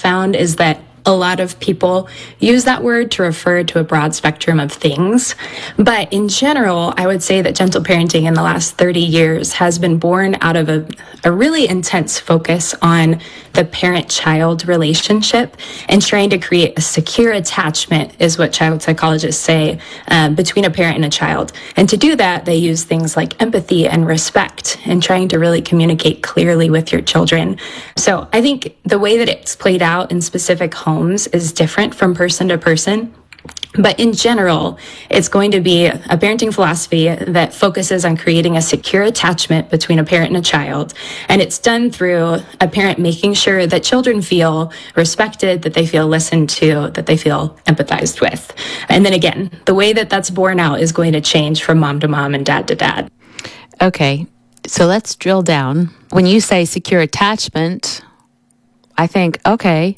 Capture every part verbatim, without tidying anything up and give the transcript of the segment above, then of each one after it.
found is that a lot of people use that word to refer to a broad spectrum of things. But in general, I would say that gentle parenting in the last thirty years has been born out of a, a really intense focus on the parent-child relationship and trying to create a secure attachment, is what child psychologists say, um, between a parent and a child. And to do that, they use things like empathy and respect and trying to really communicate clearly with your children. So I think the way that it's played out in specific homes is different from person to person. But in general, it's going to be a parenting philosophy that focuses on creating a secure attachment between a parent and a child. And it's done through a parent making sure that children feel respected, that they feel listened to, that they feel empathized with. And then again, the way that that's borne out is going to change from mom to mom and dad to dad. Okay, so let's drill down. When you say secure attachment, I think, okay,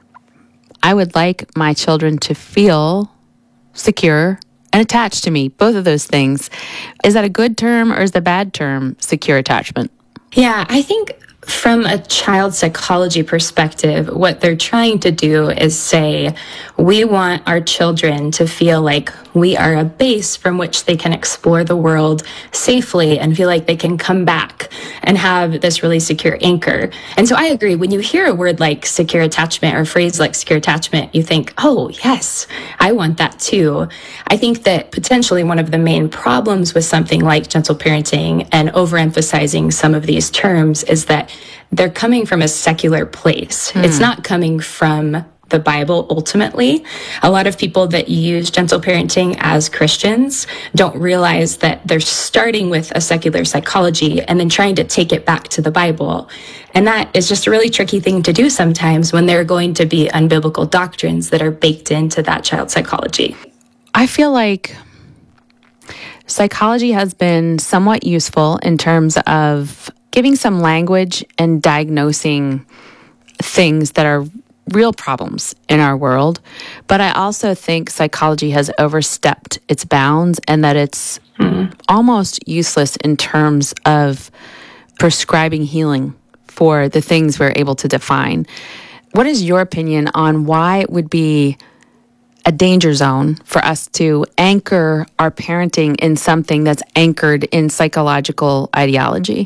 I would like my children to feel secure and attached to me, both of those things. Is that a good term or is the bad term secure attachment? Yeah, I think from a child psychology perspective, what they're trying to do is say, we want our children to feel like we are a base from which they can explore the world safely and feel like they can come back and have this really secure anchor. And so I agree, when you hear a word like secure attachment or a phrase like secure attachment, you think, oh, yes, I want that too. I think that potentially one of the main problems with something like gentle parenting and overemphasizing some of these terms is that they're coming from a secular place. Hmm. It's not coming from the Bible ultimately. A lot of people that use gentle parenting as Christians don't realize that they're starting with a secular psychology and then trying to take it back to the Bible. And that is just a really tricky thing to do sometimes when there are going to be unbiblical doctrines that are baked into that child psychology. I feel like psychology has been somewhat useful in terms of giving some language and diagnosing things that are real problems in our world. But I also think psychology has overstepped its bounds and that it's mm. almost useless in terms of prescribing healing for the things we're able to define. What is your opinion on why it would be a danger zone for us to anchor our parenting in something that's anchored in psychological ideology?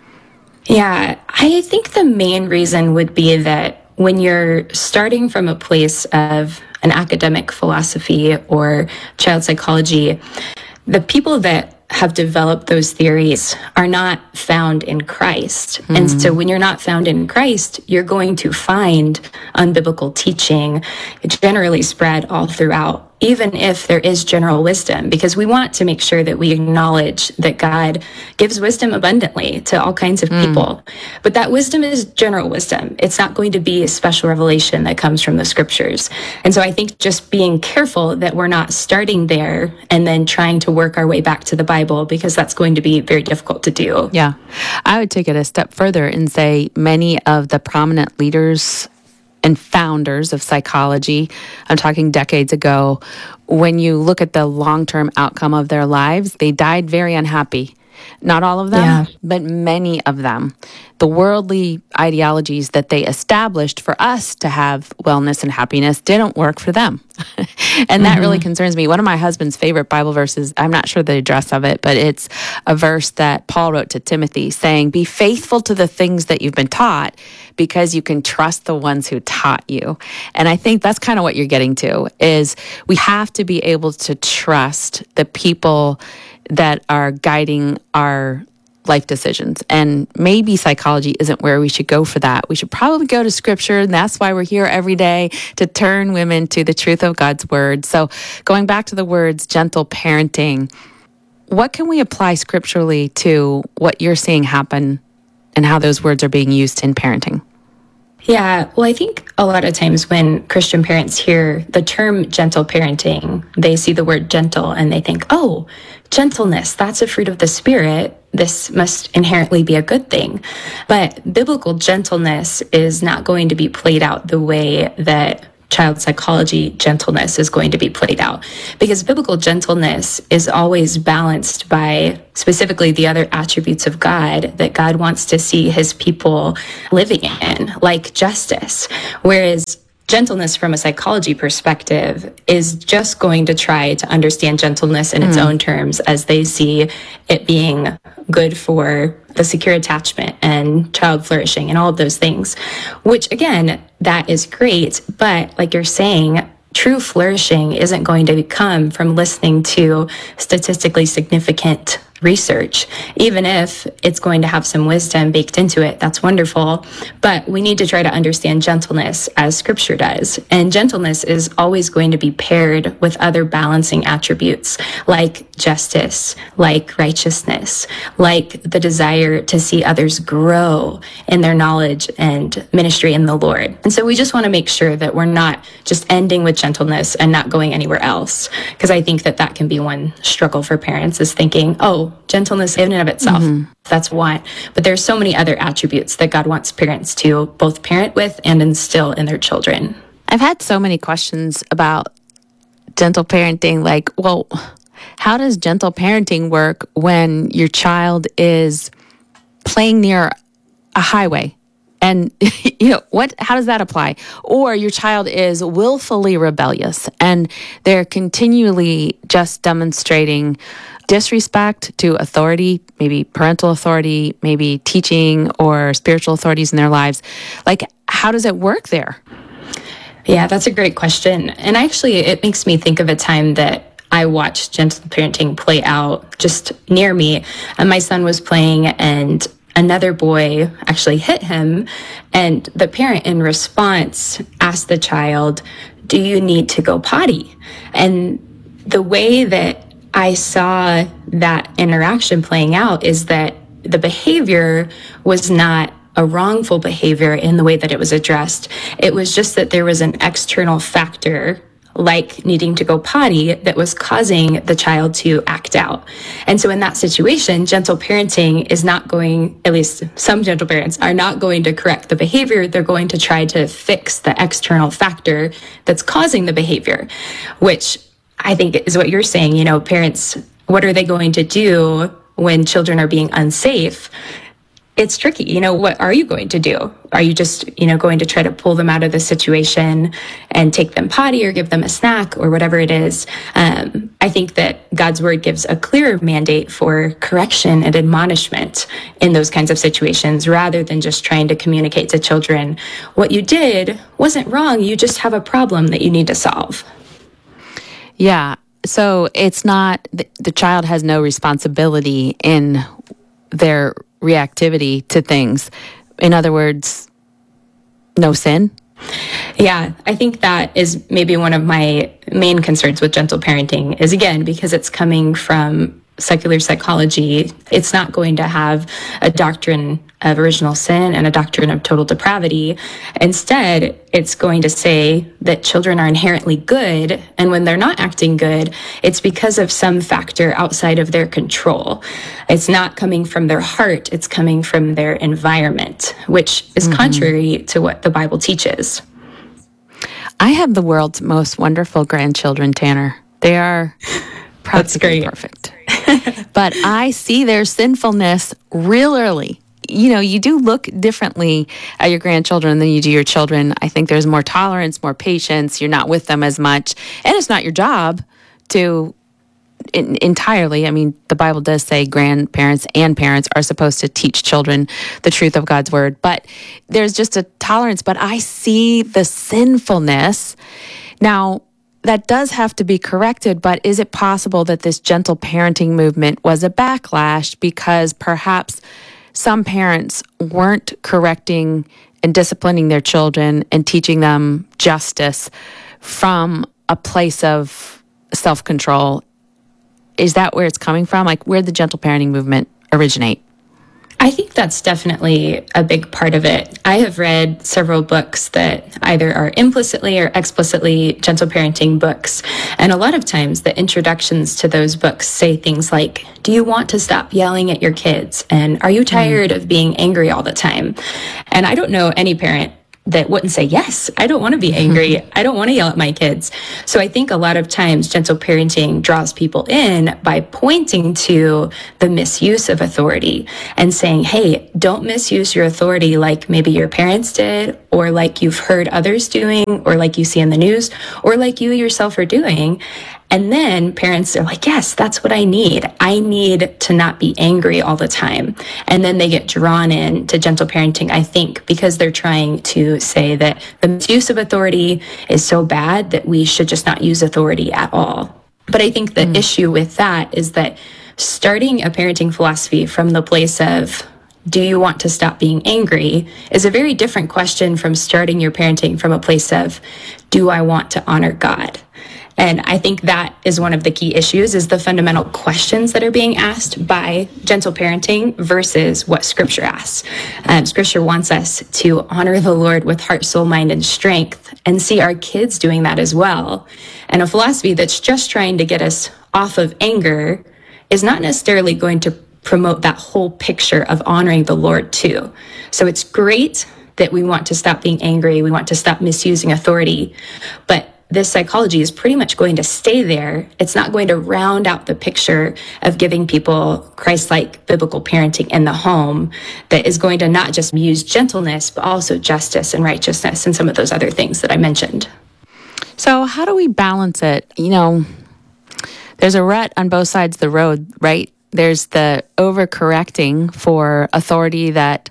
Yeah, I think the main reason would be that when you're starting from a place of an academic philosophy or child psychology, the people that have developed those theories are not found in Christ. Mm-hmm. And so when you're not found in Christ, you're going to find unbiblical teaching generally spread all throughout, even if there is general wisdom, because we want to make sure that we acknowledge that God gives wisdom abundantly to all kinds of mm. people. But that wisdom is general wisdom. It's not going to be a special revelation that comes from the scriptures. And so I think just being careful that we're not starting there and then trying to work our way back to the Bible, because that's going to be very difficult to do. Yeah. I would take it a step further and say many of the prominent leaders and founders of psychology, I'm talking decades ago, when you look at the long-term outcome of their lives, they died very unhappy. Not all of them, yeah. but many of them. The worldly ideologies that they established for us to have wellness and happiness didn't work for them. and mm-hmm. that really concerns me. One of my husband's favorite Bible verses, I'm not sure the address of it, but it's a verse that Paul wrote to Timothy saying, be faithful to the things that you've been taught because you can trust the ones who taught you. And I think that's kind of what you're getting to, is we have to be able to trust the people that are guiding our life decisions. And maybe psychology isn't where we should go for that. We should probably go to scripture, and that's why we're here every day, to turn women to the truth of God's word. So going back to the words gentle parenting, what can we apply scripturally to what you're seeing happen and how those words are being used in parenting? Yeah, well, I think a lot of times when Christian parents hear the term gentle parenting, they see the word gentle and they think, oh, gentleness, that's a fruit of the Spirit. This must inherently be a good thing. But biblical gentleness is not going to be played out the way that child psychology, gentleness is going to be played out. Because biblical gentleness is always balanced by specifically the other attributes of God that God wants to see his people living in, like justice. Whereas gentleness from a psychology perspective is just going to try to understand gentleness in its mm. own terms as they see it being good for the secure attachment and child flourishing and all of those things, which again, that is great. But like you're saying, true flourishing isn't going to come from listening to statistically significant research, even if it's going to have some wisdom baked into it. That's wonderful. But we need to try to understand gentleness as scripture does. And gentleness is always going to be paired with other balancing attributes like justice, like righteousness, like the desire to see others grow in their knowledge and ministry in the Lord. And so we just want to make sure that we're not just ending with gentleness and not going anywhere else. Because I think that that can be one struggle for parents, is thinking, oh, gentleness in and of itself, mm-hmm. that's one. But there's so many other attributes that God wants parents to both parent with and instill in their children. I've had so many questions about gentle parenting, like, well, how does gentle parenting work when your child is playing near a highway? And, you know, what, how does that apply? Or your child is willfully rebellious and they're continually just demonstrating disrespect to authority, maybe parental authority, maybe teaching or spiritual authorities in their lives. Like, how does it work there? Yeah, that's a great question. And actually, it makes me think of a time that I watched gentle parenting play out just near me. And my son was playing and another boy actually hit him. And the parent in response asked the child, "Do you need to go potty?" And the way that I saw that interaction playing out is that the behavior was not a wrongful behavior in the way that it was addressed. It was just that there was an external factor, like needing to go potty, that was causing the child to act out. And so in that situation, gentle parenting is not going, at least some gentle parents are not going to correct the behavior. They're going to try to fix the external factor that's causing the behavior, which I think is what you're saying. You know, parents, what are they going to do when children are being unsafe? It's tricky. You know, what are you going to do? Are you just, you know, going to try to pull them out of the situation and take them potty or give them a snack or whatever it is? Um, I think that God's word gives a clear mandate for correction and admonishment in those kinds of situations, rather than just trying to communicate to children, what you did wasn't wrong. You just have a problem that you need to solve. Yeah. So it's not, the, the child has no responsibility in their reactivity to things. In other words, no sin. Yeah, I think that is maybe one of my main concerns with gentle parenting is, again, because it's coming from secular psychology, it's not going to have a doctrine of original sin and a doctrine of total depravity. Instead, it's going to say that children are inherently good, and when they're not acting good, it's because of some factor outside of their control. It's not coming from their heart, it's coming from their environment, which is mm-hmm. contrary to what the Bible teaches. I have the world's most wonderful grandchildren, Tanner. They are practically perfect. But I see their sinfulness real early. You know, you do look differently at your grandchildren than you do your children. I think there's more tolerance, more patience. You're not with them as much. And it's not your job to in, entirely. I mean, the Bible does say grandparents and parents are supposed to teach children the truth of God's word. But there's just a tolerance. But I see the sinfulness. Now, that does have to be corrected, but is it possible that this gentle parenting movement was a backlash because perhaps some parents weren't correcting and disciplining their children and teaching them justice from a place of self-control? Is that where it's coming from? Like, where did the gentle parenting movement originate? I think that's definitely a big part of it. I have read several books that either are implicitly or explicitly gentle parenting books. And a lot of times the introductions to those books say things like, do you want to stop yelling at your kids? And are you tired mm. of being angry all the time? And I don't know any parent that wouldn't say, yes, I don't want to be angry. I don't want to yell at my kids. So I think a lot of times gentle parenting draws people in by pointing to the misuse of authority and saying, hey, don't misuse your authority like maybe your parents did, or like you've heard others doing, or like you see in the news, or like you yourself are doing. And then parents are like, yes, that's what I need. I need to not be angry all the time. And then they get drawn in to gentle parenting, I think, because they're trying to say that the misuse of authority is so bad that we should just not use authority at all. But I think the mm. issue with that is that starting a parenting philosophy from the place of, do you want to stop being angry, is a very different question from starting your parenting from a place of, do I want to honor God? And I think that is one of the key issues, is the fundamental questions that are being asked by gentle parenting versus what Scripture asks. Um, Scripture wants us to honor the Lord with heart, soul, mind, and strength, and see our kids doing that as well. And a philosophy that's just trying to get us off of anger is not necessarily going to promote that whole picture of honoring the Lord too. So it's great that we want to stop being angry, we want to stop misusing authority, but this psychology is pretty much going to stay there. It's not going to round out the picture of giving people Christ-like biblical parenting in the home that is going to not just use gentleness, but also justice and righteousness and some of those other things that I mentioned. So how do we balance it? You know, there's a rut on both sides of the road, right? There's the overcorrecting for authority that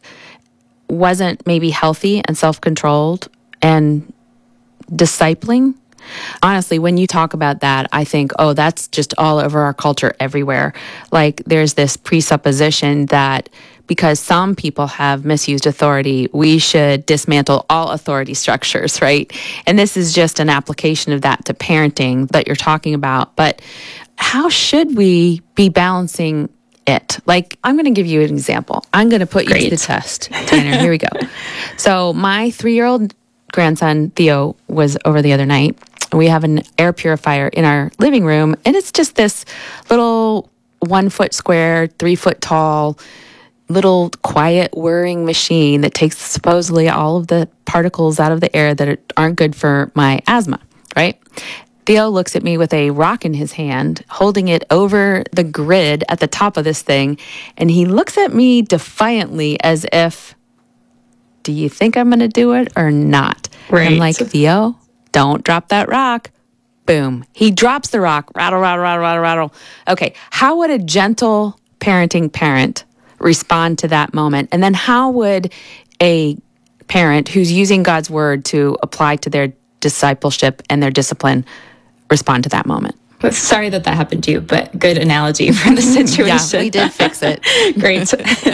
wasn't maybe healthy and self-controlled, and discipling. Honestly, when you talk about that, I think, oh, that's just all over our culture everywhere. Like there's this presupposition that because some people have misused authority, we should dismantle all authority structures, right? And this is just an application of that to parenting that you're talking about. But how should we be balancing it? Like, I'm going to give you an example. I'm going to put Great. you to the test, Tanner. Here we go. So my three-year-old grandson, Theo, was over the other night. We have an air purifier in our living room, and it's just this little one foot square, three foot tall, little quiet whirring machine that takes supposedly all of the particles out of the air that aren't good for my asthma, right? Theo looks at me with a rock in his hand, holding it over the grid at the top of this thing, and he looks at me defiantly as if, do you think I'm going to do it or not? Right. I'm like, Theo, don't drop that rock. Boom. He drops the rock. Rattle, rattle, rattle, rattle, rattle. Okay. How would a gentle parenting parent respond to that moment? And then how would a parent who's using God's word to apply to their discipleship and their discipline respond to that moment? Sorry that that happened to you, but good analogy for the situation. Yeah, we did fix it. Great.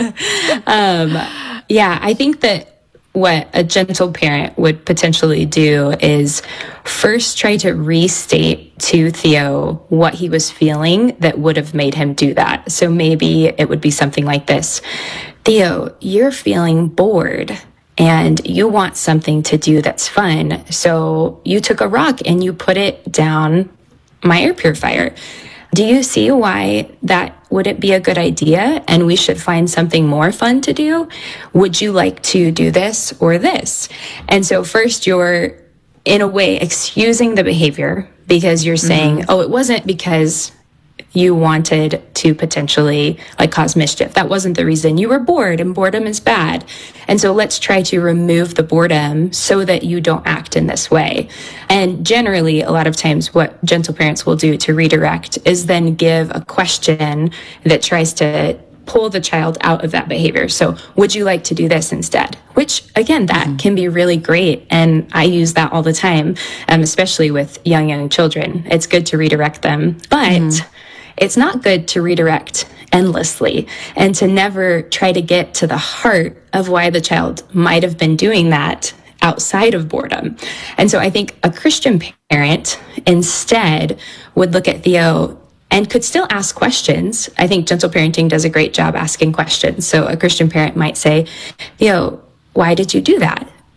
um, yeah, I think that what a gentle parent would potentially do is first try to restate to Theo what he was feeling that would have made him do that. So maybe it would be something like this. Theo, you're feeling bored and you want something to do that's fun. So you took a rock and you put it down my air purifier. Do you see why that wouldn't be a good idea and we should find something more fun to do? Would you like to do this or this? And so first you're, in a way, excusing the behavior because you're saying, mm-hmm. oh, it wasn't because you wanted to potentially like cause mischief. That wasn't the reason. You were bored, and boredom is bad. And so let's try to remove the boredom so that you don't act in this way. And generally, a lot of times what gentle parents will do to redirect is then give a question that tries to pull the child out of that behavior. So would you like to do this instead? Which, again, that mm-hmm. can be really great. And I use that all the time, um, especially with young, young children. It's good to redirect them. But mm-hmm. it's not good to redirect endlessly and to never try to get to the heart of why the child might have been doing that outside of boredom. And so I think a Christian parent instead would look at Theo and could still ask questions. I think gentle parenting does a great job asking questions. So a Christian parent might say, Theo, why did you do that?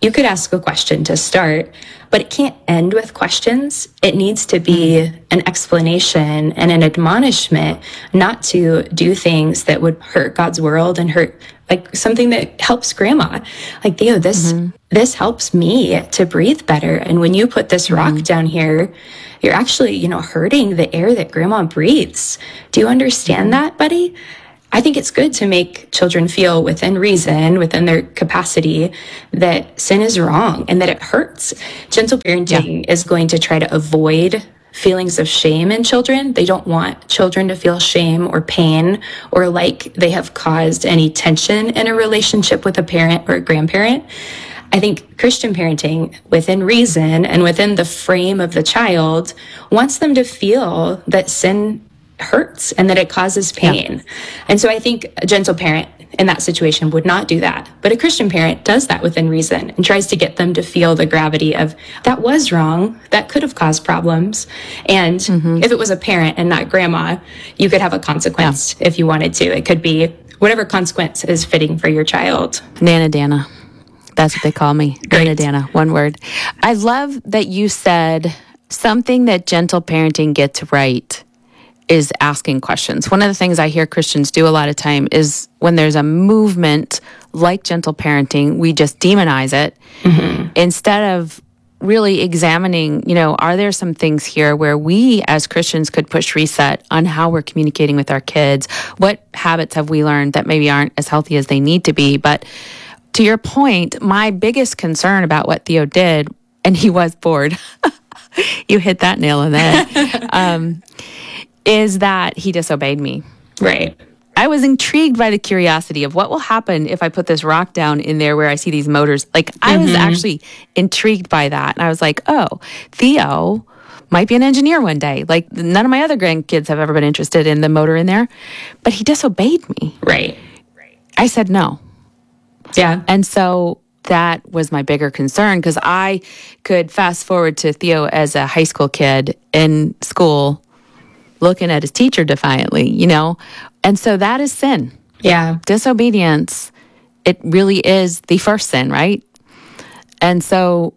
you could ask a question to start, but it can't end with questions. It needs to be an explanation and an admonishment not to do things that would hurt God's world and hurt, like something that helps grandma. Like, Theo, this, mm-hmm. this helps me to breathe better. And when you put this rock mm-hmm. down here, you're actually, you know, hurting the air that grandma breathes. Do you understand mm-hmm. that, buddy? I think it's good to make children feel within reason, within their capacity, that sin is wrong and that it hurts. Gentle parenting yeah. is going to try to avoid feelings of shame in children. They don't want children to feel shame or pain or like they have caused any tension in a relationship with a parent or a grandparent. I think Christian parenting, within reason and within the frame of the child, wants them to feel that sin hurts and that it causes pain. Yeah. And so I think a gentle parent in that situation would not do that. But a Christian parent does that within reason and tries to get them to feel the gravity of that was wrong, that could have caused problems. And mm-hmm. if it was a parent and not grandma, you could have a consequence yeah. if you wanted to. It could be whatever consequence is fitting for your child. Nana Dana. That's what they call me. Great. Nana Dana, one word. I love that you said something that gentle parenting gets right is asking questions. One of the things I hear Christians do a lot of time is when there's a movement like gentle parenting, we just demonize it mm-hmm. instead of really examining, you know, are there some things here where we as Christians could push reset on how we're communicating with our kids? What habits have we learned that maybe aren't as healthy as they need to be? But to your point, my biggest concern about what Theo did, and he was bored, you hit that nail on the head, um, is that he disobeyed me. Right. I was intrigued by the curiosity of what will happen if I put this rock down in there where I see these motors. Like, I mm-hmm. was actually intrigued by that. And I was like, oh, Theo might be an engineer one day. Like, none of my other grandkids have ever been interested in the motor in there. But he disobeyed me. Right. I said no. Yeah. And so that was my bigger concern, because I could fast forward to Theo as a high school kid in school looking at his teacher defiantly, you know? And so that is sin. Yeah. Disobedience, it really is the first sin, right? And so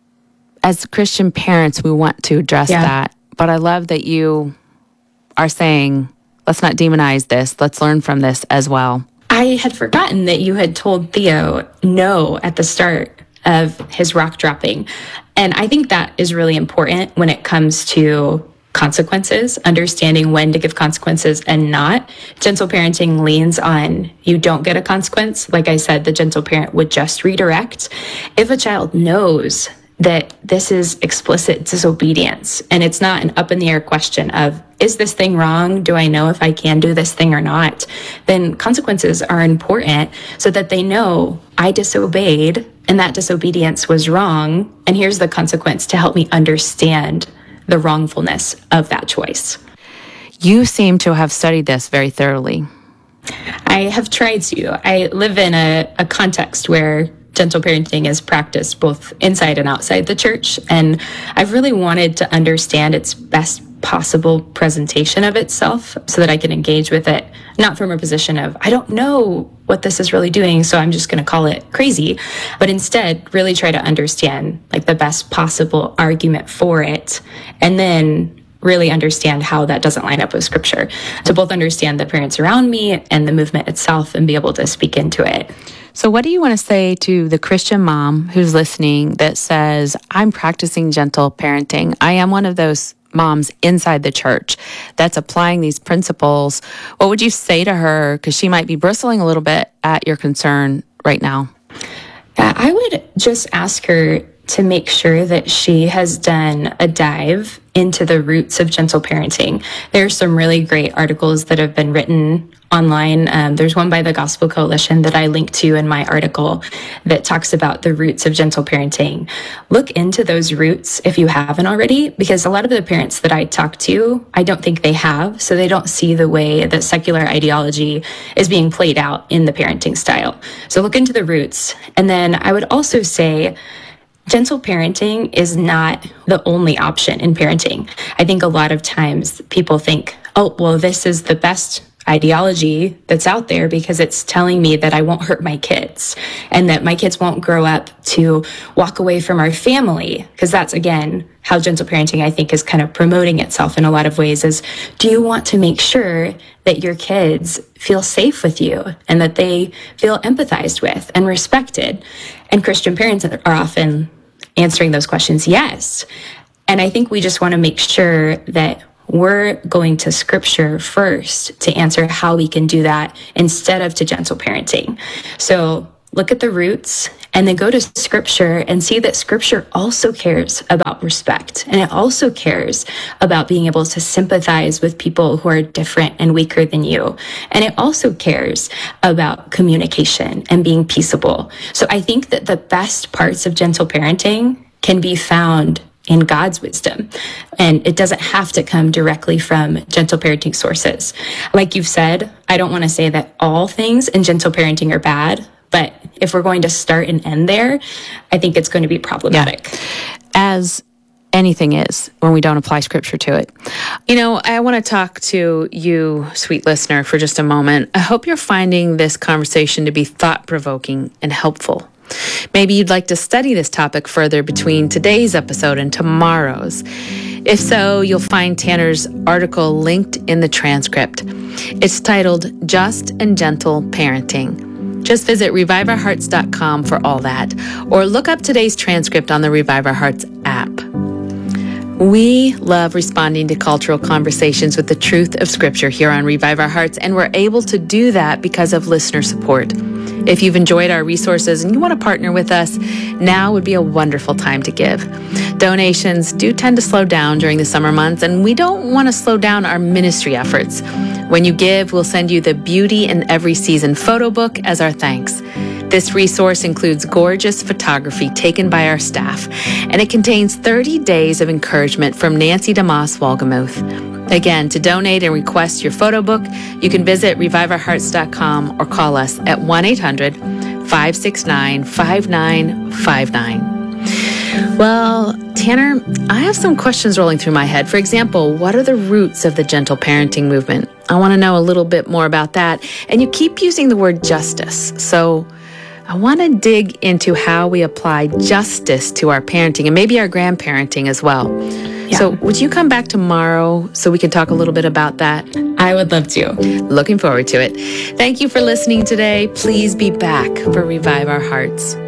as Christian parents, we want to address yeah. that. But I love that you are saying, let's not demonize this. Let's learn from this as well. I had forgotten that you had told Theo no at the start of his rock dropping. And I think that is really important when it comes to consequences, understanding when to give consequences and not. Gentle parenting leans on you don't get a consequence. Like I said, the gentle parent would just redirect. If a child knows that this is explicit disobedience and it's not an up in the air question of, is this thing wrong? Do I know if I can do this thing or not? Then consequences are important so that they know I disobeyed and that disobedience was wrong. And here's the consequence to help me understand the wrongfulness of that choice. You seem to have studied this very thoroughly. I have tried to. I live in a, a context where gentle parenting is practiced both inside and outside the church, and I've really wanted to understand its best possible presentation of itself so that I can engage with it, not from a position of, I don't know what this is really doing, so I'm just going to call it crazy, but instead really try to understand like the best possible argument for it, and then really understand how that doesn't line up with scripture, to both understand the parents around me and the movement itself and be able to speak into it. So what do you want to say to the Christian mom who's listening that says, I'm practicing gentle parenting. I am one of those moms inside the church that's applying these principles. What would you say to her? Because she might be bristling a little bit at your concern right now. Uh, I would just ask her to make sure that she has done a dive into the roots of gentle parenting. There's some really great articles that have been written online. Um, there's one by the Gospel Coalition that I linked to in my article that talks about the roots of gentle parenting. Look into those roots if you haven't already, because a lot of the parents that I talk to, I don't think they have, so they don't see the way that secular ideology is being played out in the parenting style. So look into the roots. And then I would also say, gentle parenting is not the only option in parenting. I think a lot of times people think, oh, well, this is the best ideology that's out there because it's telling me that I won't hurt my kids and that my kids won't grow up to walk away from our family. Because that's, again, how gentle parenting, I think, is kind of promoting itself in a lot of ways is, do you want to make sure that your kids feel safe with you and that they feel empathized with and respected? And Christian parents are often answering those questions, yes. And I think we just want to make sure that we're going to scripture first to answer how we can do that instead of to gentle parenting. So look at the roots and then go to scripture and see that scripture also cares about respect. And it also cares about being able to sympathize with people who are different and weaker than you. And it also cares about communication and being peaceable. So I think that the best parts of gentle parenting can be found in God's wisdom. And it doesn't have to come directly from gentle parenting sources. Like you've said, I don't want to say that all things in gentle parenting are bad, but if we're going to start and end there, I think it's going to be problematic. Yeah. As anything is when we don't apply scripture to it. You know, I want to talk to you, sweet listener, for just a moment. I hope you're finding this conversation to be thought-provoking and helpful. Maybe you'd like to study this topic further between today's episode and tomorrow's. If so, you'll find Tanner's article linked in the transcript. It's titled Just and Gentle Parenting. Just visit revive our hearts dot com for all that, or look up today's transcript on the Revive Our Hearts app. We love responding to cultural conversations with the truth of Scripture here on Revive Our Hearts, and we're able to do that because of listener support. If you've enjoyed our resources and you want to partner with us, now would be a wonderful time to give. Donations do tend to slow down during the summer months, and we don't want to slow down our ministry efforts. When you give, we'll send you the Beauty in Every Season photo book as our thanks. This resource includes gorgeous photography taken by our staff, and it contains thirty days of encouragement from Nancy DeMoss Wolgemuth. Again, to donate and request your photo book, you can visit revive our hearts dot com or call us at one eight hundred, five six nine, five nine five nine. Well, Tanner, I have some questions rolling through my head. For example, what are the roots of the gentle parenting movement? I want to know a little bit more about that. And you keep using the word justice. So I want to dig into how we apply justice to our parenting and maybe our grandparenting as well. Yeah. So would you come back tomorrow so we can talk a little bit about that? I would love to. Looking forward to it. Thank you for listening today. Please be back for Revive Our Hearts.